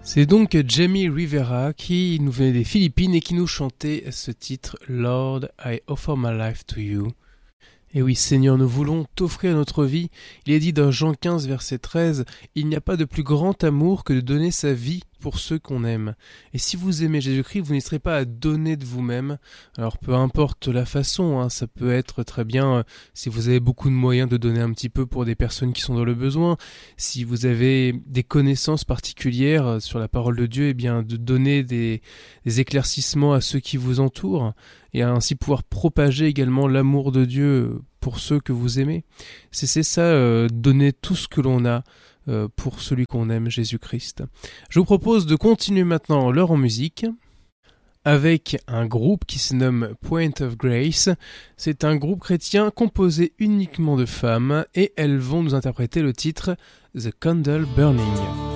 C'est donc Jamie Rivera qui nous venait des Philippines et qui nous chantait ce titre « Lord, I offer my life to you ». Et oui, Seigneur, nous voulons t'offrir notre vie. Il est dit dans Jean 15, verset 13, « Il n'y a pas de plus grand amour que de donner sa vie pour ceux qu'on aime. » Et si vous aimez Jésus-Christ, vous n'hésiterez pas à donner de vous-même. Alors peu importe la façon, ça peut être très bien, si vous avez beaucoup de moyens, de donner un petit peu pour des personnes qui sont dans le besoin. Si vous avez des connaissances particulières sur la parole de Dieu, eh bien de donner des éclaircissements à ceux qui vous entourent et à ainsi pouvoir propager également l'amour de Dieu pour ceux que vous aimez. C'est ça, donner tout ce que l'on a pour celui qu'on aime, Jésus-Christ. Je vous propose de continuer maintenant l'heure en musique avec un groupe qui se nomme Point of Grace. C'est un groupe chrétien composé uniquement de femmes et elles vont nous interpréter le titre The Candle Burning.